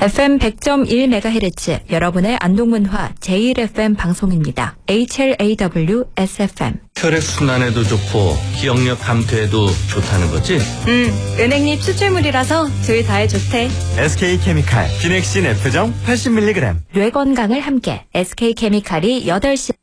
FM 100.1MHz 여러분의 안동문화 제1FM 방송입니다. HLAW SFM. 혈액순환에도 좋고 기억력 감퇴에도 좋다는 거지? 은행잎 추출물이라서 둘 다에 좋대. SK케미칼 기넥신 F정 80mg. 뇌 건강을 함께 SK케미칼이 8시.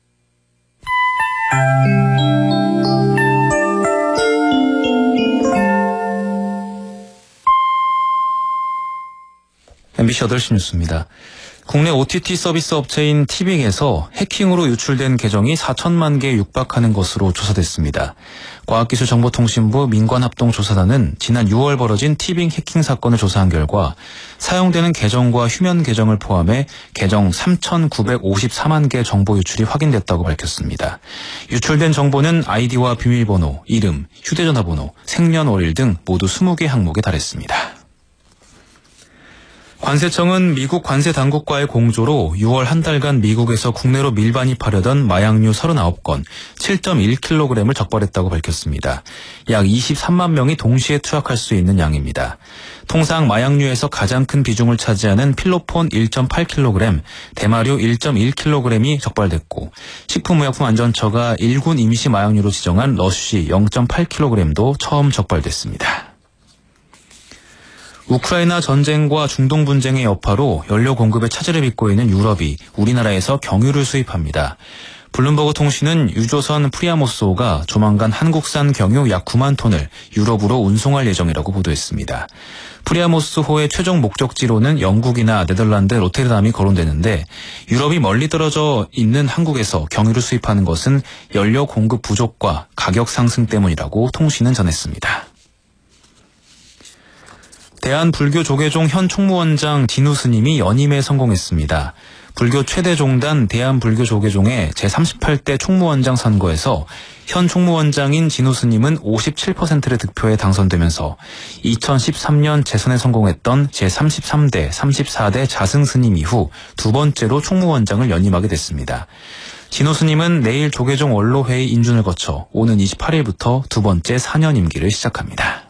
MBC 8시 뉴스입니다. 국내 OTT 서비스 업체인 티빙에서 해킹으로 유출된 계정이 4천만 개에 육박하는 것으로 조사됐습니다. 과학기술정보통신부 민관합동조사단은 지난 6월 벌어진 티빙 해킹 사건을 조사한 결과 사용되는 계정과 휴면 계정을 포함해 계정 3,954만 개 정보 유출이 확인됐다고 밝혔습니다. 유출된 정보는 아이디와 비밀번호, 이름, 휴대전화번호, 생년월일 등 모두 20개 항목에 달했습니다. 관세청은 미국 관세 당국과의 공조로 6월 한 달간 미국에서 국내로 밀반입하려던 마약류 39건, 7.1kg을 적발했다고 밝혔습니다. 약 23만 명이 동시에 투약할 수 있는 양입니다. 통상 마약류에서 가장 큰 비중을 차지하는 필로폰 1.8kg, 대마류 1.1kg이 적발됐고, 식품의약품안전처가 1군 임시 마약류로 지정한 러쉬 0.8kg도 처음 적발됐습니다. 우크라이나 전쟁과 중동 분쟁의 여파로 연료 공급에 차질을 빚고 있는 유럽이 우리나라에서 경유를 수입합니다. 블룸버그 통신은 유조선 프리아모스호가 조만간 한국산 경유 약 9만 톤을 유럽으로 운송할 예정이라고 보도했습니다. 프리아모스호의 최종 목적지로는 영국이나 네덜란드 로테르담이 거론되는데 유럽이 멀리 떨어져 있는 한국에서 경유를 수입하는 것은 연료 공급 부족과 가격 상승 때문이라고 통신은 전했습니다. 대한불교조계종 현 총무원장 진우 스님이 연임에 성공했습니다. 불교 최대 종단 대한불교조계종의 제38대 총무원장 선거에서 현 총무원장인 진우 스님은 57%의 득표에 당선되면서 2013년 재선에 성공했던 제33대, 34대 자승 스님 이후 두 번째로 총무원장을 연임하게 됐습니다. 진우 스님은 내일 조계종 원로회의 인준을 거쳐 오는 28일부터 두 번째 4년 임기를 시작합니다.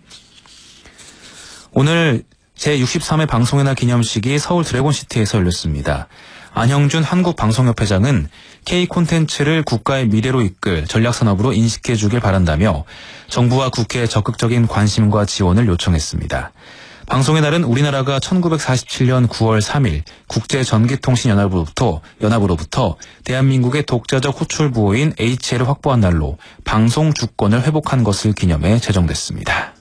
오늘 제63회 방송의 날 기념식이 서울 드래곤시티에서 열렸습니다. 안형준 한국방송협회장은 K콘텐츠를 국가의 미래로 이끌 전략산업으로 인식해주길 바란다며 정부와 국회에 적극적인 관심과 지원을 요청했습니다. 방송의 날은 우리나라가 1947년 9월 3일 국제전기통신연합으로부터 대한민국의 독자적 호출 부호인 HL을 확보한 날로 방송 주권을 회복한 것을 기념해 제정됐습니다.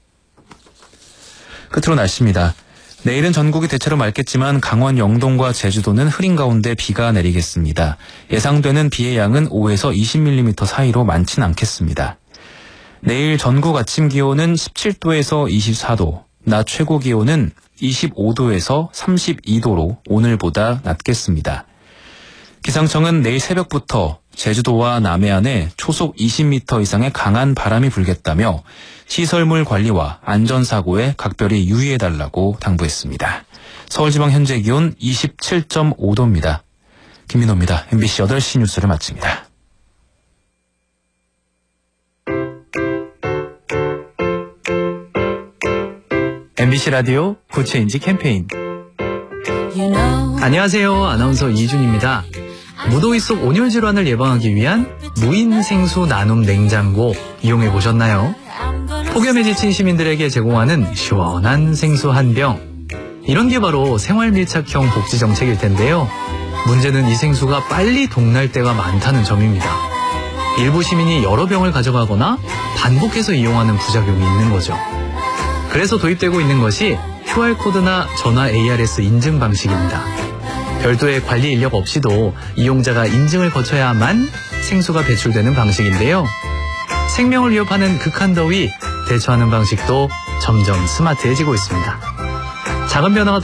끝으로 날씨입니다. 내일은 전국이 대체로 맑겠지만 강원 영동과 제주도는 흐린 가운데 비가 내리겠습니다. 예상되는 비의 양은 5에서 20mm 사이로 많진 않겠습니다. 내일 전국 아침 기온은 17도에서 24도, 낮 최고 기온은 25도에서 32도로 오늘보다 낮겠습니다. 기상청은 내일 새벽부터 제주도와 남해안에 초속 20m 이상의 강한 바람이 불겠다며 시설물 관리와 안전사고에 각별히 유의해달라고 당부했습니다. 서울지방 현재 기온 27.5도입니다. 김민호입니다. MBC 8시 뉴스를 마칩니다. MBC 라디오 고체인지 캠페인. 안녕하세요. 아나운서 이준입니다. 무더위 속 온열 질환을 예방하기 위한 무인 생수 나눔 냉장고 이용해 보셨나요? 폭염에 지친 시민들에게 제공하는 시원한 생수 한 병. 이런 게 바로 생활 밀착형 복지 정책일 텐데요. 문제는 이 생수가 빨리 동날 때가 많다는 점입니다. 일부 시민이 여러 병을 가져가거나 반복해서 이용하는 부작용이 있는 거죠. 그래서 도입되고 있는 것이 QR코드나 전화 ARS 인증 방식입니다. 별도의 관리 인력 없이도 이용자가 인증을 거쳐야만 생수가 배출되는 방식인데요. 생명을 위협하는 극한 더위 대처하는 방식도 점점 스마트해지고 있습니다. 작은 변화가